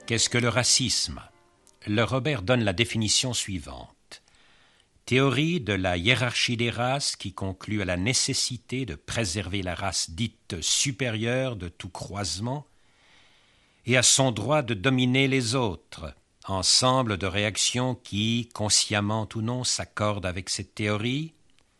Qu'est-ce que le racisme? Le Robert donne la définition suivante. Théorie de la hiérarchie des races qui conclut à la nécessité de préserver la race dite supérieure de tout croisement et à son droit de dominer les autres, ensemble de réactions qui, consciemment ou non, s'accordent avec cette théorie.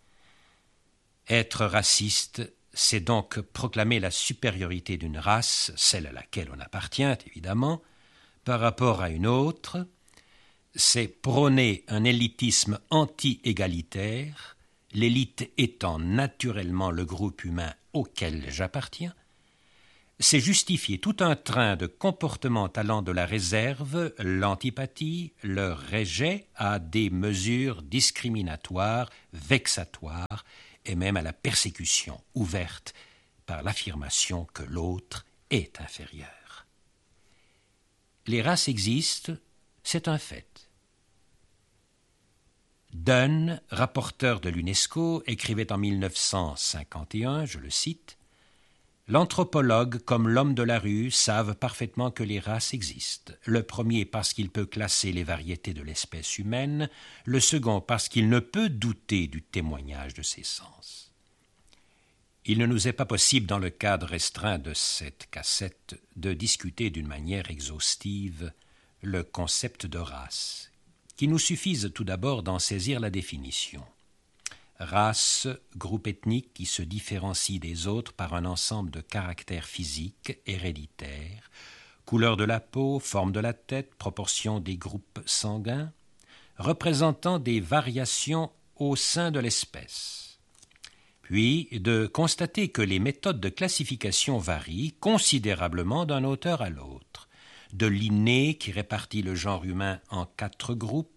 Être raciste, c'est donc proclamer la supériorité d'une race, celle à laquelle on appartient évidemment, par rapport à une autre. C'est prôner un élitisme anti-égalitaire, l'élite étant naturellement le groupe humain auquel j'appartiens. C'est justifier tout un train de comportements allant de la réserve, l'antipathie, le rejet à des mesures discriminatoires, vexatoires et même à la persécution ouverte par l'affirmation que l'autre est inférieur. Les races existent, c'est un fait. Dunn, rapporteur de l'UNESCO, écrivait en 1951, je le cite, « L'anthropologue comme l'homme de la rue savent parfaitement que les races existent. Le premier parce qu'il peut classer les variétés de l'espèce humaine, le second parce qu'il ne peut douter du témoignage de ses sens. » Il ne nous est pas possible, dans le cadre restreint de cette cassette, de discuter d'une manière exhaustive le concept de race, qu'il nous suffise tout d'abord d'en saisir la définition. Race, groupe ethnique qui se différencie des autres par un ensemble de caractères physiques, héréditaires, couleur de la peau, forme de la tête, proportion des groupes sanguins, représentant des variations au sein de l'espèce. Puis de constater que les méthodes de classification varient considérablement d'un auteur à l'autre, de Linné qui répartit le genre humain en 4 groupes,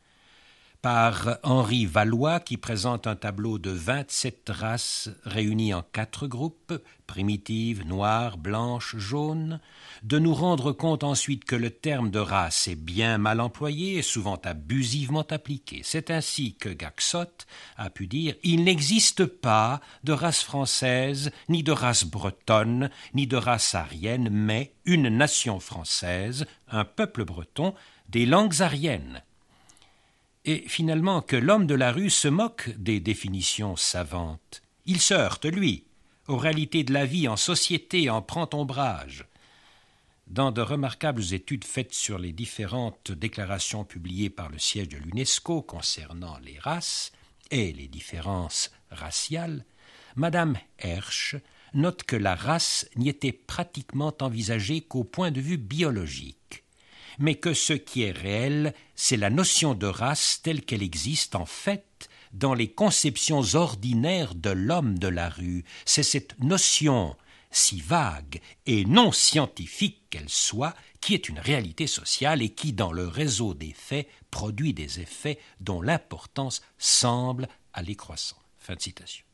par Henri Valois qui présente un tableau de 27 races réunies en 4 groupes, primitives, noires, blanches, jaunes, de nous rendre compte ensuite que le terme de race est bien mal employé et souvent abusivement appliqué. C'est ainsi que Gaxot a pu dire « Il n'existe pas de race française, ni de race bretonne, ni de race aryenne, mais une nation française, un peuple breton, des langues aryennes. » Et finalement que l'homme de la rue se moque des définitions savantes. Il se heurte, lui, aux réalités de la vie en société, en prend ombrage. Dans de remarquables études faites sur les différentes déclarations publiées par le siège de l'UNESCO concernant les races et les différences raciales, Madame Hersch note que la race n'y était pratiquement envisagée qu'au point de vue biologique, mais que ce qui est réel, c'est la notion de race telle qu'elle existe en fait dans les conceptions ordinaires de l'homme de la rue. C'est cette notion, si vague et non scientifique qu'elle soit, qui est une réalité sociale et qui, dans le réseau des faits, produit des effets dont l'importance semble aller croissant. » Fin de citation.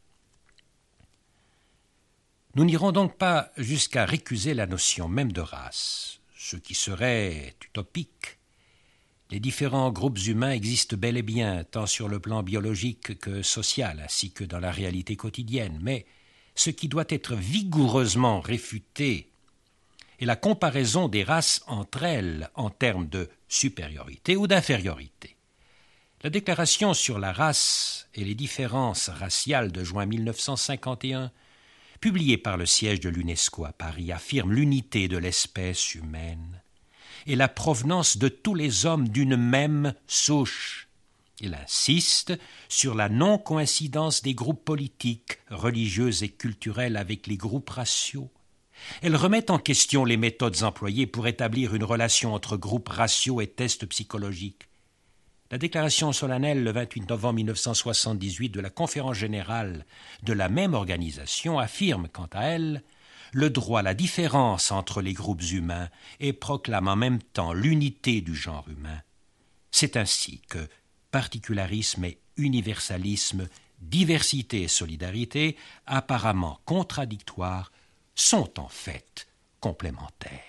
Nous n'irons donc pas jusqu'à récuser la notion même de race, ce qui serait utopique. Les différents groupes humains existent bel et bien, tant sur le plan biologique que social, ainsi que dans la réalité quotidienne. Mais ce qui doit être vigoureusement réfuté est la comparaison des races entre elles en termes de supériorité ou d'infériorité. La déclaration sur la race et les différences raciales de juin 1951, publiée par le siège de l'UNESCO à Paris, affirme l'unité de l'espèce humaine et la provenance de tous les hommes d'une même souche. Il insiste sur la non-coïncidence des groupes politiques, religieux et culturels avec les groupes raciaux. Elle remet en question les méthodes employées pour établir une relation entre groupes raciaux et tests psychologiques. La déclaration solennelle le 28 novembre 1978 de la Conférence générale de la même organisation affirme, quant à elle, le droit à la différence entre les groupes humains et proclame en même temps l'unité du genre humain. C'est ainsi que particularisme et universalisme, diversité et solidarité, apparemment contradictoires, sont en fait complémentaires.